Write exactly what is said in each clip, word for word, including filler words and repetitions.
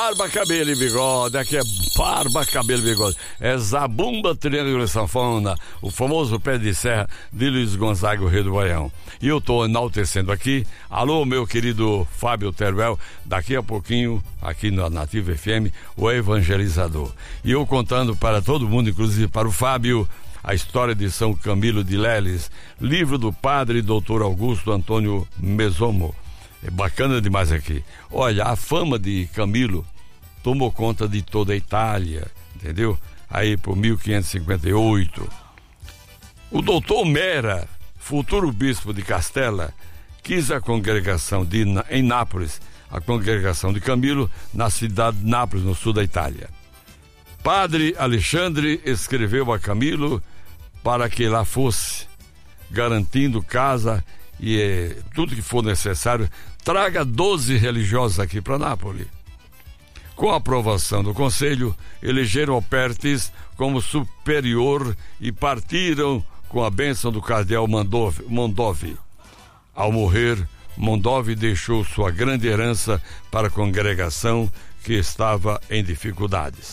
barba, cabelo e bigode. Aqui é barba, cabelo e bigode. É Zabumba, Triângulo e Sanfona, o famoso pé de serra de Luiz Gonzaga, o rei do Baião. E eu tô enaltecendo aqui. Alô, meu querido Fábio Teruel, daqui a pouquinho, aqui na Nativa F M, o evangelizador. E eu contando para todo mundo, inclusive para o Fábio, a história de São Camilo de Leles, livro do padre doutor Augusto Antônio Mesomo. É bacana demais aqui. Olha, a fama de Camilo tomou conta de toda a Itália, entendeu? Aí por mil quinhentos e cinquenta e oito. O doutor Mera, futuro bispo de Castela, quis a congregação de, em Nápoles, a congregação de Camilo, na cidade de Nápoles, no sul da Itália. Padre Alexandre escreveu a Camilo para que lá fosse, garantindo casa e eh, tudo que for necessário. Traga doze religiosos aqui para Nápoles. Com a aprovação do conselho, elegeram Opertes como superior e partiram com a bênção do cardeal Mondove. Mondove. Ao morrer, Mondove deixou sua grande herança para a congregação que estava em dificuldades.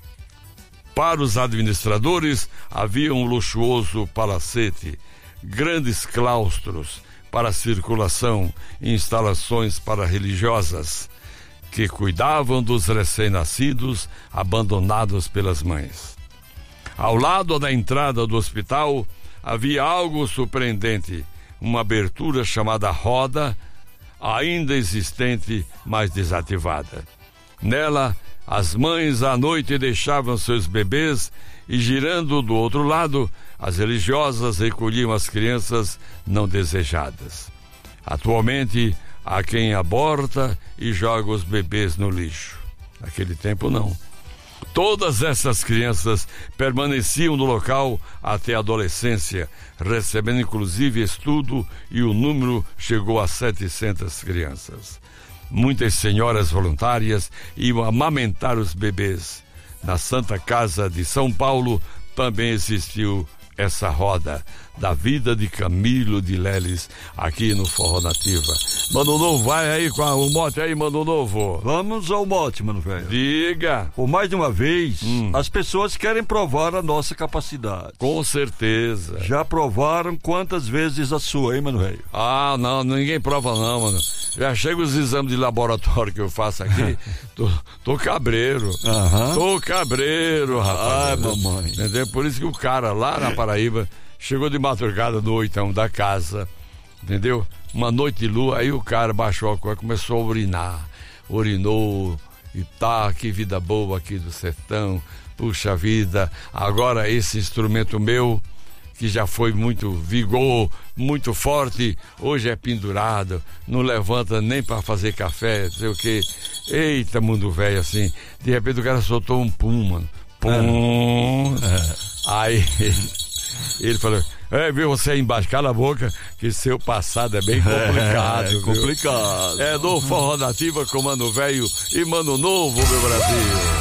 Para os administradores, havia um luxuoso palacete, grandes claustros para circulação e instalações para religiosas que cuidavam dos recém-nascidos abandonados pelas mães. Ao lado da entrada do hospital havia algo surpreendente, uma abertura chamada roda, ainda existente, mas desativada. Nela, as mães à noite deixavam seus bebês e, girando do outro lado, as religiosas recolhiam as crianças não desejadas. Atualmente, há quem aborta e joga os bebês no lixo. Naquele tempo, não. Todas essas crianças permaneciam no local até a adolescência, recebendo inclusive estudo, e o número chegou a setecentas crianças. Muitas senhoras voluntárias iam amamentar os bebês. Na Santa Casa de São Paulo também existiu essa roda da vida de Camilo de Leles aqui no Forró Nativa. Mano Novo, vai aí com a, o mote aí, Mano Novo. Vamos ao mote, mano velho. Diga. Por mais de uma vez, hum. as pessoas querem provar a nossa capacidade. Com certeza. Já provaram quantas vezes a sua, hein, mano velho? Ah, não, ninguém prova não, mano. Já chega os exames de laboratório que eu faço aqui, tô, tô cabreiro. Aham. Tô cabreiro, rapaz. Ai, mamãe. Entendeu? Por isso que o cara lá na Paraíba chegou de madrugada no oitão da casa, entendeu? Uma noite de lua, aí o cara baixou a coisa, começou a urinar, urinou, e tá, que vida boa aqui do sertão, puxa vida, agora esse instrumento meu, que já foi muito vigor, muito forte, hoje é pendurado, não levanta nem para fazer café, não sei o que. Eita, mundo velho, assim, de repente o cara soltou um pum, mano, pum, é. Aí ele falou, é, viu, você aí embaixo, cala a boca, que seu passado é bem complicado. É, é complicado. É do Forró Nativa com Mano Velho e Mano Novo, meu Brasil.